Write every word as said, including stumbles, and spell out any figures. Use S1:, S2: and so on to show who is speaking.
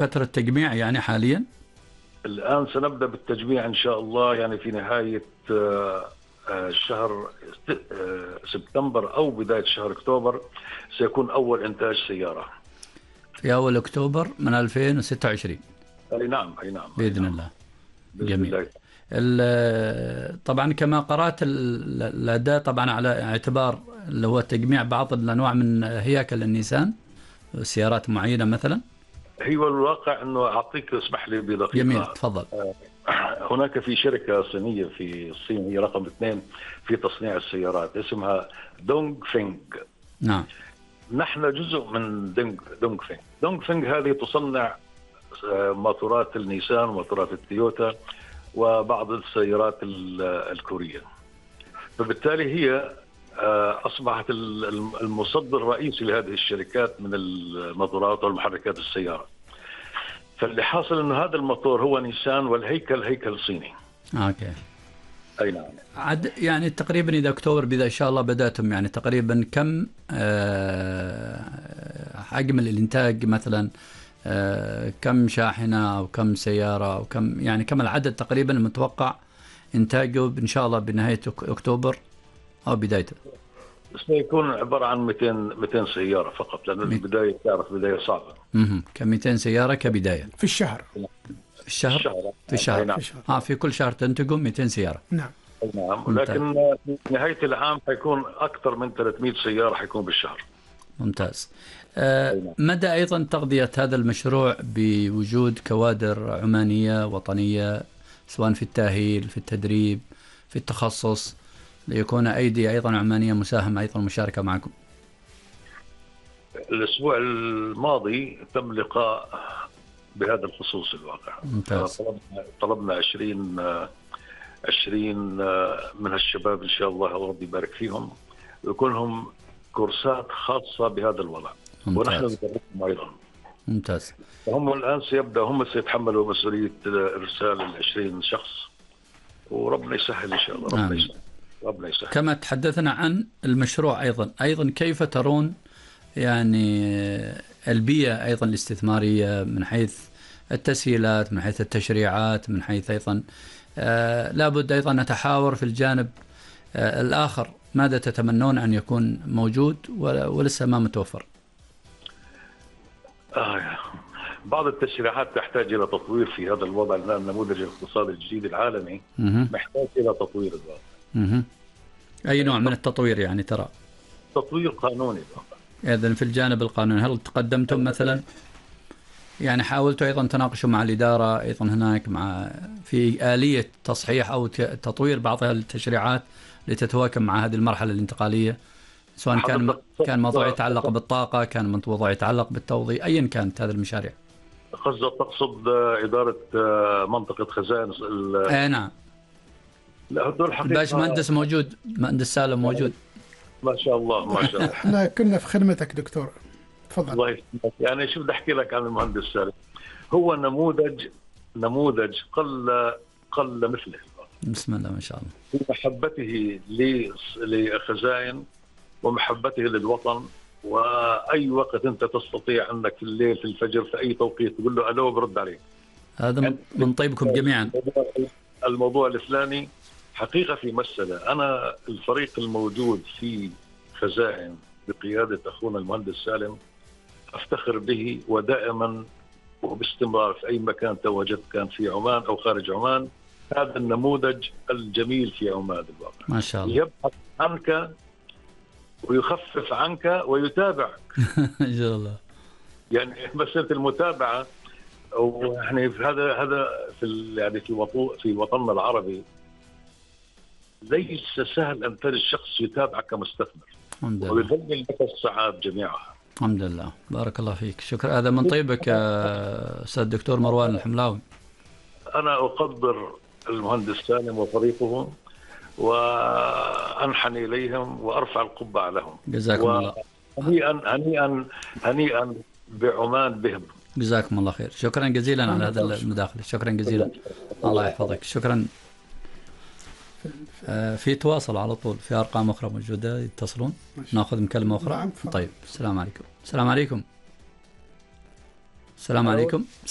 S1: فترة تجميع يعني حاليا؟
S2: الآن سنبدأ بالتجميع إن شاء الله، يعني في نهاية شهر سبتمبر أو بداية شهر أكتوبر سيكون أول إنتاج سيارة
S1: في أول أكتوبر من ألفين وستة وعشرين.
S2: أي نعم أي نعم
S1: بإذن
S2: نعم.
S1: الله.
S2: بإذن
S1: جميل.
S2: الله.
S1: طبعا كما قرأت الأداء طبعا على اعتبار اللي هو تجميع بعض الأنواع من هياكل النيسان، سيارات معينة مثلا.
S2: هو الواقع أنه أعطيك اسمح لي بدقيقة.
S1: جميل تفضل.
S2: هناك في شركة صينية في الصين هي رقم اثنين في تصنيع السيارات اسمها دونغ فينغ.
S1: نعم.
S2: نحن جزء من دونغ دونغ فينغ. دونغ فينغ هذه تصنع موتورات النيسان وموتورات التويوتا وبعض السيارات الكورية، فبالتالي هي أصبحت المصدر الرئيسي لهذه الشركات من الموتورات والمحركات السيارة. فاللي حاصل أنه هذا الموتور هو نيسان والهيكل هيكل صيني.
S1: أوكي.
S2: أي نعم.
S1: عد يعني تقريبا إذا أكتوبر بإذا إن شاء الله بدأتم، يعني تقريبا كم حجم الإنتاج مثلا، كم شاحنة أو كم سيارة أو كم، يعني كم العدد تقريبا المتوقع إنتاجه إن شاء الله بنهاية أكتوبر أو بدايته؟
S2: سيكون عبارة عن مئتين مئتين سيارة فقط، لأن البداية تعرف بداية صعبة.
S1: اها ك مئتين سيارة كبداية
S3: في الشهر.
S1: في الشهر في الشهر
S2: نعم.
S1: في الشهر اه في كل شهر تنتجوا مئتين سيارة.
S3: نعم
S2: نعم، لكن في نهاية العام حيكون أكثر من ثلاثمئة سيارة حيكون بالشهر.
S1: ممتاز. آه مدى أيضا تغذية هذا المشروع بوجود كوادر عمانية وطنية، سواء في التأهيل في التدريب في التخصص، ليكون أيدي أيضا عمانية مساهمة أيضا مشاركة معكم؟
S2: الأسبوع الماضي تم لقاء بهذا الخصوص الواقع.
S1: ممتاز.
S2: طلبنا طلبنا عشرين عشرين من الشباب إن شاء الله الله يبارك فيهم، ويكون لهم كورسات خاصة بهذا الوضع.
S1: ممتاز.
S2: ونحن ندربهم أيضا.
S1: ممتاز.
S2: فهم الآن سيبدأ هم سيتحملوا مسؤولية إرسال العشرين شخص، وربنا يسهل إن شاء الله. ربنا يسهل. ربنا يسهل.
S1: كما تحدثنا عن المشروع أيضا أيضا كيف ترون يعني البيئة أيضا الاستثمارية من حيث التسهيلات، من حيث التشريعات، من حيث أيضا آه لابد أيضا نتحاور في الجانب آه الآخر، ماذا تتمنون أن يكون موجود ولسه ما متوفر؟
S2: آه بعض التشريعات تحتاج إلى تطوير في هذا الوضع، لأن النموذج الاقتصادي الجديد العالمي
S1: مه.
S2: محتاج إلى تطوير الواقع.
S1: أي نوع من التطوير يعني ترى؟
S2: تطوير قانوني الواقع.
S1: إذن في الجانب القانوني هل تقدمتم مثلا، يعني حاولتوا أيضا تناقشوا مع الإدارة أيضا هناك مع في آلية تصحيح أو تطوير بعض التشريعات لتتواكب مع هذه المرحلة الانتقالية، سواء كان كان موضوع يتعلق بالطاقة، كان موضوع يتعلق بالتوظيف، أيا كانت هذه المشاريع؟
S2: قصدك تقصد إدارة منطقة خزائن؟
S1: آه نعم.
S2: لا هذول حقيقة
S1: الباش مهندس موجود، مهندس سالم موجود.
S2: ما شاء الله ما شاء الله.
S3: احنا كنا في خدمتك دكتور، تفضل.
S2: الله يسلمك. يعني شو بدي احكي لك عن المهندس سالم، هو نموذج نموذج قل قل مثله.
S1: بسم الله ما شاء الله.
S2: في محبته لخزائن ومحبته للوطن، واي وقت انت تستطيع انك في الليل في الفجر في اي توقيت تقول له الو برد عليك.
S1: هذا يعني من طيبكم جميعا.
S2: الموضوع الفلاني حقيقة في مسألة، أنا الفريق الموجود في خزائن بقيادة أخونا المهندس سالم أفتخر به، ودائما وباستمرار في أي مكان تواجدت، كان في عمان أو خارج عمان، هذا النموذج الجميل في عمان الواقع.
S1: ما شاء الله.
S2: يبحث عنك ويخفف عنك ويتابعك.
S1: إن شاء الله.
S2: يعني مسألة المتابعة، ويعني هذا هذا في يعني في وطن في وطننا العربي ليس سهل أن تجد شخص يتابعك كمستثمر ويضمن لك السعادة جميعها.
S1: الحمد لله. بارك الله فيك. شكرا. هذا من طيبك يا أستاذ الدكتور مروان الحملاوي.
S2: أنا أقدر المهندس سالم وفريقه وأنحني إليهم وأرفع القبعة لهم.
S1: جزاكم الله.
S2: هنيئا هنيئا هنيئا بعمان بهم.
S1: جزاكم الله خير. شكرا جزيلا على هذا المداخلة. شكرا جزيلا. الله يحفظك. شكرا. في تواصل على طول، في أرقام أخرى موجودة يتصلون، نأخذ مكالمة أخرى. طيب السلام عليكم. السلام عليكم. السلام عليكم.